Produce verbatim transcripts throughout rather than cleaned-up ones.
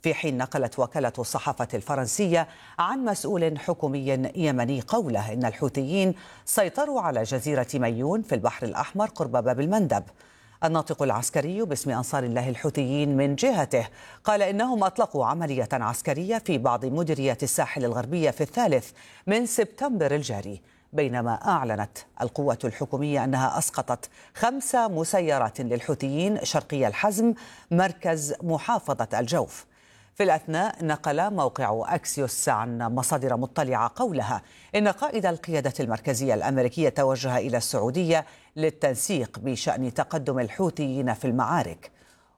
في حين نقلت وكالة الصحافة الفرنسية عن مسؤول حكومي يمني قوله إن الحوثيين سيطروا على جزيرة ميون في البحر الأحمر قرب باب المندب. الناطق العسكري باسم أنصار الله الحوثيين من جهته قال إنهم أطلقوا عملية عسكرية في بعض مديريات الساحل الغربية في الثالث من سبتمبر الجاري، بينما أعلنت القوات الحكومية أنها أسقطت خمس مسيرات للحوثيين شرقي الحزم مركز محافظة الجوف. في الأثناء نقل موقع أكسيوس عن مصادر مطلعة قولها إن قائد القيادة المركزية الأمريكية توجه إلى السعودية للتنسيق بشأن تقدم الحوثيين في المعارك.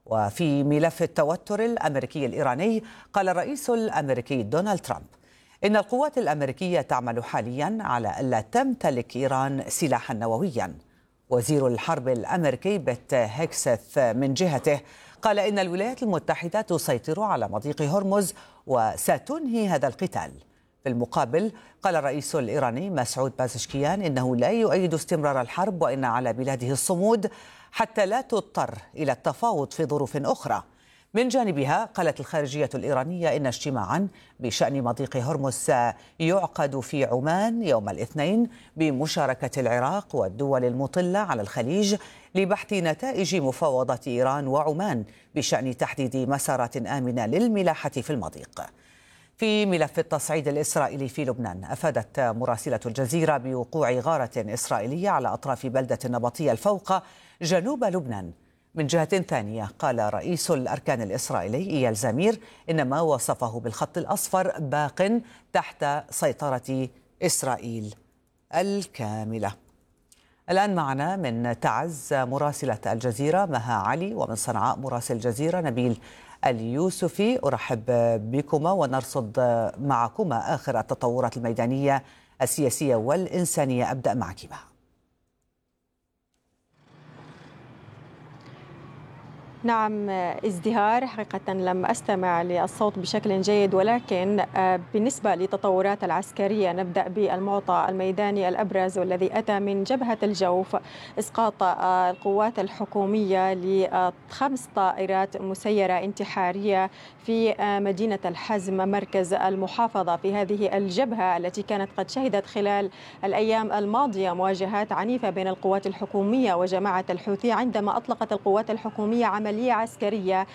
وفي ملف التوتر الأمريكي الإيراني قال الرئيس الأمريكي دونالد ترامب إن القوات الأمريكية تعمل حاليا على ألا تمتلك إيران سلاحا نوويا. وزير الحرب الأمريكي بيت هيكسث من جهته قال إن الولايات المتحدة تسيطر على مضيق هرمز وستنهي هذا القتال. في المقابل قال الرئيس الإيراني مسعود بازشكيان إنه لا يؤيد استمرار الحرب وإن على بلاده الصمود حتى لا تضطر إلى التفاوض في ظروف أخرى. من جانبها قالت الخارجية الإيرانية إن اجتماعا بشأن مضيق هرمز سيعقد في عمان يوم الاثنين بمشاركة العراق والدول المطلة على الخليج لبحث نتائج مفاوضات إيران وعمان بشأن تحديد مسارات آمنة للملاحة في المضيق. في ملف التصعيد الإسرائيلي في لبنان أفادت مراسلة الجزيرة بوقوع غارة إسرائيلية على أطراف بلدة نبطية الفوقة جنوب لبنان. من جهة ثانية قال رئيس الأركان الإسرائيلي إيال زمير إن ما وصفه بالخط الأصفر باق تحت سيطرة إسرائيل الكاملة. الآن معنا من تعز مراسلة الجزيرة مها علي، ومن صنعاء مراسل الجزيرة نبيل اليوسفي. أرحب بكما ونرصد معكما آخر التطورات الميدانية السياسية والإنسانية. أبدأ معك بها. نعم، ازدهار. حقيقة لم أستمع للصوت بشكل جيد، ولكن بالنسبة للتطورات العسكرية نبدأ بالمعطى الميداني الأبرز والذي أتى من جبهة الجوف: إسقاط القوات الحكومية لخمس طائرات مسيرة انتحارية في مدينة الحزم مركز المحافظة في هذه الجبهة التي كانت قد شهدت خلال الأيام الماضية مواجهات عنيفة بين القوات الحكومية وجماعة الحوثي، عندما أطلقت القوات الحكومية عملية عسكرية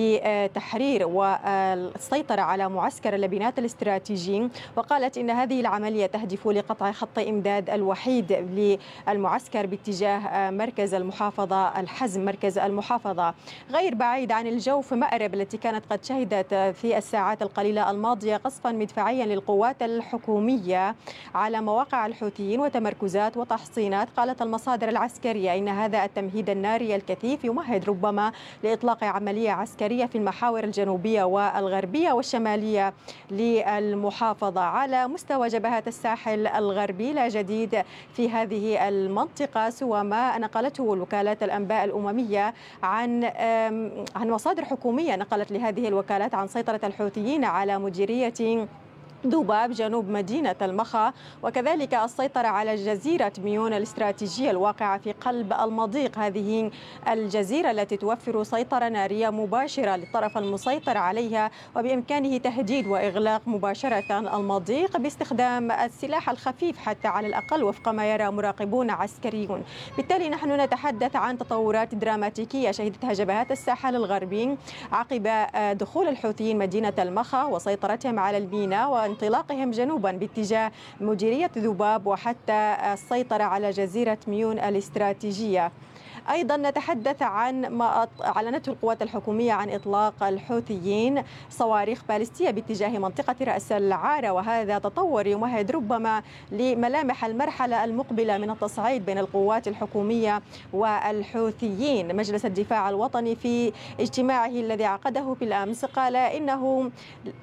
لتحرير والسيطرة على معسكر اللبنات الاستراتيجي، وقالت إن هذه العملية تهدف لقطع خط إمداد الوحيد للمعسكر باتجاه مركز المحافظة الحزم مركز المحافظة. غير بعيد عن الجوف مأرب التي كانت قد شهدت في الساعات القليلة الماضية قصفا مدفعيا للقوات الحكومية على مواقع الحوثيين وتمركزات وتحصينات. قالت المصادر العسكرية إن هذا التمهيد الناري الكثيف يمهد ربما لإطلاق عملية عسكرية في المحاور الجنوبية والغربية والشمالية للمحافظة. على مستوى جبهات الساحل الغربي لا جديد في هذه المنطقة سوى ما نقلته وكالات الأنباء الأممية عن عن مصادر حكومية نقلت لهذه الوكالات عن سيطرة الحوثيين على مديرية ذباب جنوب مدينة المخا، وكذلك السيطرة على جزيرة ميون الاستراتيجية الواقعة في قلب المضيق. هذه الجزيرة التي توفر سيطرة نارية مباشرة للطرف المسيطر عليها، وبإمكانه تهديد وإغلاق مباشرة المضيق باستخدام السلاح الخفيف حتى على الأقل وفق ما يرى مراقبون عسكريون. بالتالي نحن نتحدث عن تطورات دراماتيكية شهدتها جبهات الساحل الغربي عقب دخول الحوثيين مدينة المخا وسيطرتهم على الميناء انطلاقهم جنوبا باتجاه مديرية ذباب وحتى السيطرة على جزيرة ميون الاستراتيجية. أيضا نتحدث عن ما أعلنته القوات الحكومية عن إطلاق الحوثيين صواريخ باليستية باتجاه منطقة رأس العارة، وهذا تطور يمهد ربما لملامح المرحلة المقبلة من التصعيد بين القوات الحكومية والحوثيين. مجلس الدفاع الوطني في اجتماعه الذي عقده بالأمس قال إنه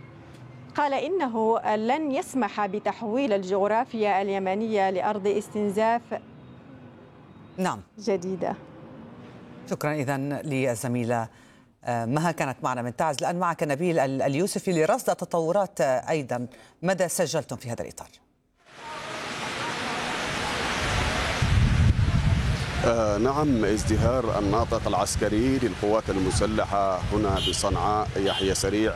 قال إنه لن يسمح بتحويل الجغرافيا اليمنية لأرض استنزاف نعم جديدة. شكرا إذن للزميلة مها كانت معنا من تعز. الآن معك نبيل اليوسفي لرصد التطورات أيضا. ماذا سجلتم في هذا الإطار؟ آه نعم، ازدهار الناطق العسكري للقوات المسلحة هنا بصنعاء يحيى سريع